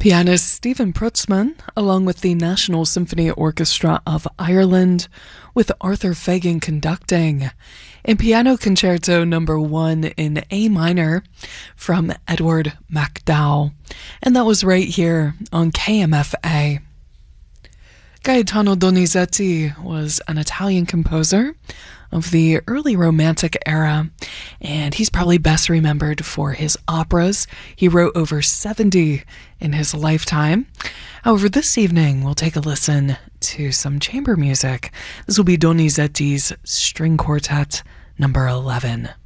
Pianist Stephen Prutzman, along with the National Symphony Orchestra of Ireland, with Arthur Fagan conducting, in Piano Concerto No. 1 in A minor from Edward MacDowell. And that was right here on KMFA. Gaetano Donizetti was an Italian composer of the early Romantic era, and he's probably best remembered for his operas. He wrote over 70 in his lifetime. However, this evening we'll take a listen to some chamber music. This will be Donizetti's String Quartet No. 11.